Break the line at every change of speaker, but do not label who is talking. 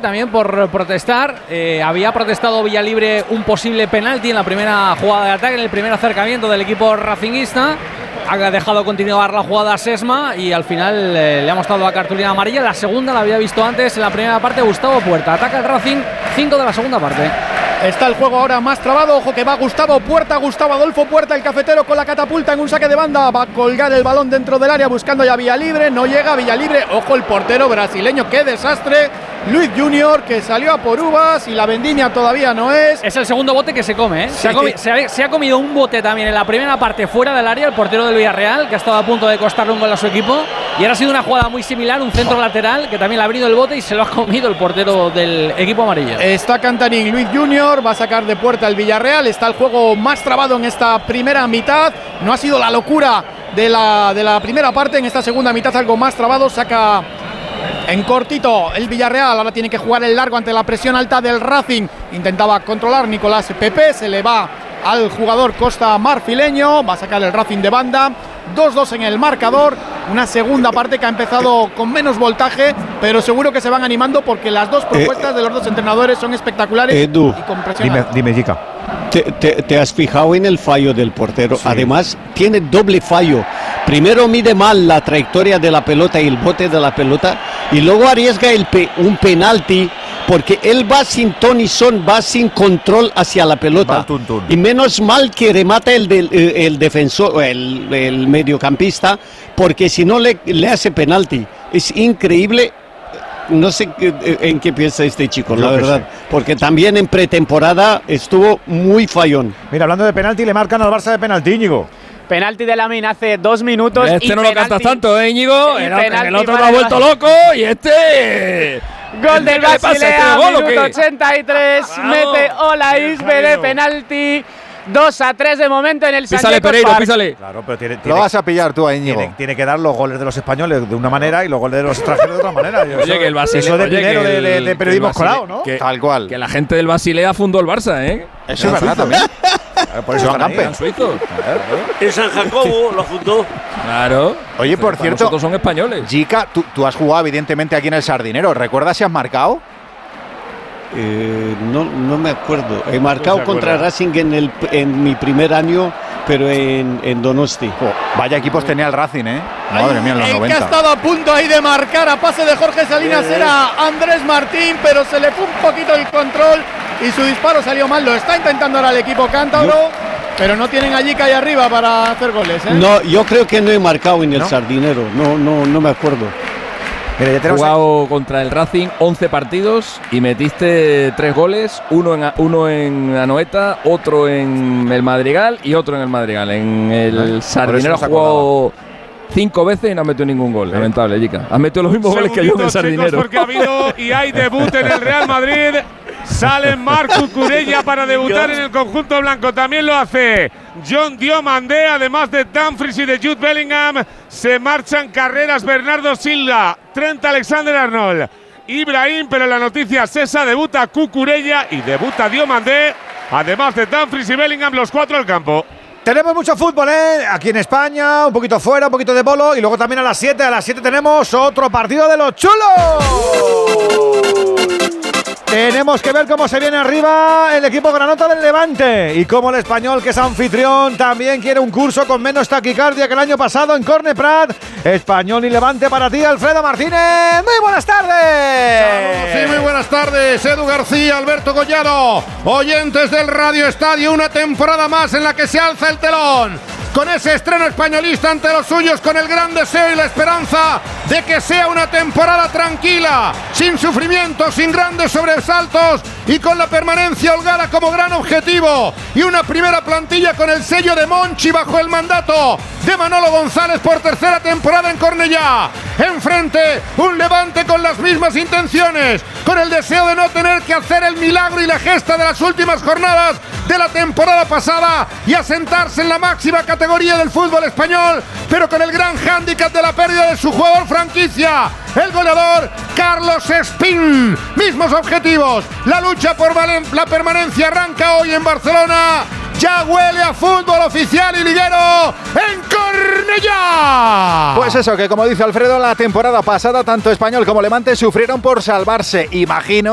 también por protestar. Había protestado Villalibre un posible penalti en la primera jugada de ataque, en el primer acercamiento del equipo racinguista. Ha dejado continuar la jugada a Sesma y al final le ha mostrado la cartulina amarilla. La segunda la había visto antes en la primera parte Gustavo Puerta. Ataca el Racing, 5 de la segunda parte.
Está el juego ahora más trabado. Ojo que va Gustavo Puerta, Gustavo Adolfo Puerta, el cafetero con la catapulta en un saque de banda. Va a colgar el balón dentro del área buscando ya Villalibre. No llega Villalibre. Ojo el portero brasileño, qué desastre. Luis Junior, que salió a por uvas y la vendimia todavía no es.
Es el segundo bote que se come, ¿eh?
Sí,
se ha comido un bote también en la primera parte fuera del área, el portero del Villarreal, que ha estado a punto de costarle un gol a su equipo. Y ahora ha sido una jugada muy similar, un centro lateral, que también le ha abrido el bote y se lo ha comido el portero del equipo amarillo.
Está Cantarín, Luis Junior, va a sacar de Puerta el Villarreal. Está el juego más trabado en esta primera mitad. No ha sido la locura de la primera parte. En esta segunda mitad algo más trabado. Saca en cortito el Villarreal. Ahora tiene que jugar el largo ante la presión alta del Racing. Intentaba controlar Nicolás Pepe. Se le va al jugador Costa marfileño. Va a sacar el Racing de banda. 2-2 en el marcador. Una segunda parte que ha empezado con menos voltaje, pero seguro que se van animando porque las dos propuestas de los dos entrenadores son espectaculares.
Edu,
y con presión.
dime, Jica. ¿Te has fijado en el fallo del portero? Sí. Además, tiene doble fallo. Primero mide mal la trayectoria de la pelota y el bote de la pelota, y luego arriesga un penalti porque él va sin ton y son, va sin control hacia la pelota. Y menos mal que remata el defensor, el mediocampista, porque si no le hace penalti. Es increíble. No sé en qué piensa este chico, la verdad, porque también en pretemporada estuvo muy fallón.
Mira, hablando de penalti, le marcan al Barça de penalti, Íñigo.
Penalti de Lamine hace 2 minutos.
Este no lo cantas tanto, Íñigo. El otro lo ha vuelto loco y este…
Gol del Basilea, minuto 83. Mete Olaisbe de penalti. 2-3 de momento en el Sánchez.
Písale, Pereiro, písale.
Claro, pero
lo vas a pillar tú a Íñigo.
Tiene que dar los goles de los españoles de una manera y los goles de los extranjeros de otra manera.
Oye, que el Basilea,
eso de dinero de periodismo escolar, ¿no?
Tal cual.
Que la gente del Basilea fundó el Barça, ¿eh?
Eso es verdad también.
Por eso
eran suizos.
En San Jacobo lo fundó.
Claro.
Oye, por cierto,
nosotros son españoles.
Jica, tú has jugado evidentemente aquí en el Sardinero. ¿Recuerdas si has marcado?
No me acuerdo. He marcado contra Racing en mi primer año, pero en Donosti.
Vaya equipos tenía el Racing, ¿eh? Madre mía, en los 90.
El que ha estado a punto ahí de marcar a pase de Jorge Salinas era Andrés Martín, pero se le fue un poquito el control y su disparo salió mal. Lo está intentando ahora el equipo cántabro, pero no tienen allí calle arriba para hacer goles, ¿eh?
No, yo creo que no he marcado en el Sardinero. No me acuerdo.
Mira, ya te he jugado contra el Racing 11 partidos y metiste 3 goles, uno en Anoeta, otro en el Madrigal y otro en el Madrigal. En el Sardinero has jugado 5 veces y no has metido ningún gol. Lamentable, Jica. Has metido los mismos goles que yo en el Sardinero.
Porque ha habido y hay debut en el Real Madrid. Sale Marc Cucurella para debutar en el conjunto blanco. También lo hace John Diomandé, además de Dumfries y de Jude Bellingham. Se marchan carreras Bernardo Silva, Trent Alexander-Arnold, Ibrahim, pero la noticia Sesa, debuta Cucurella y debuta Diomandé, además de Dumfries y Bellingham, los 4 al campo.
Tenemos mucho fútbol, aquí en España, un poquito fuera, un poquito de polo, y luego también a las 7 tenemos otro partido de los chulos. Tenemos que ver cómo se viene arriba el equipo granota del Levante y cómo el Español, que es anfitrión, también quiere un curso con menos taquicardia que el año pasado en Corne Prat. Español y Levante para ti, Alfredo Martínez. Muy buenas tardes.
Sí, muy buenas tardes, Edu García, Alberto Collado, oyentes del Radio Estadio, una temporada más en la que se alza el telón. Con ese estreno españolista ante los suyos, con el gran deseo y la esperanza de que sea una temporada tranquila, sin sufrimiento, sin grandes sobresaltos y con la permanencia holgada como gran objetivo. Y una primera plantilla con el sello de Monchi bajo el mandato de Manolo González por tercera temporada en Cornellá. Enfrente, un Levante con las mismas intenciones, con el deseo de no tener que hacer el milagro y la gesta de las últimas jornadas de la temporada pasada y asentarse en la máxima categoría del fútbol español, pero con el gran hándicap de la pérdida de su jugador franquicia, el goleador Carlos Espín. Mismos objetivos, la lucha por la permanencia arranca hoy en Barcelona. Ya huele a fútbol oficial y liguero en Cornellá.
Pues eso, que como dice Alfredo, la temporada pasada tanto Español como Levante sufrieron por salvarse. Imagino